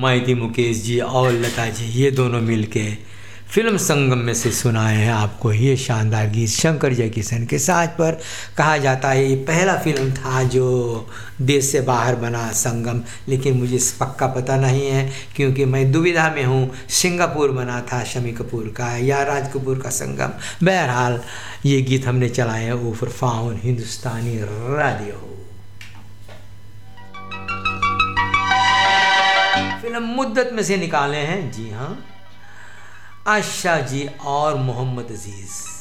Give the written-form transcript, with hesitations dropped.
माइती मुकेश जी और लता जी, ये दोनों मिलके फिल्म संगम में से सुनाए हैं आपको ये शानदार गीत शंकर जयकिशन के साथ। पर कहा जाता है ये पहला फिल्म था जो देश से बाहर बना संगम, लेकिन मुझे पक्का पता नहीं है क्योंकि मैं दुविधा में हूँ, सिंगापुर बना था शम्मी कपूर का या राज कपूर का संगम। बहरहाल ये गीत हमने चलाए हैं ऊपर फाउन हिंदुस्तानी रेडियो। फिल्म मुद्दत में से निकाले हैं, जी हाँ, आशा जी और मोहम्मद अजीज़।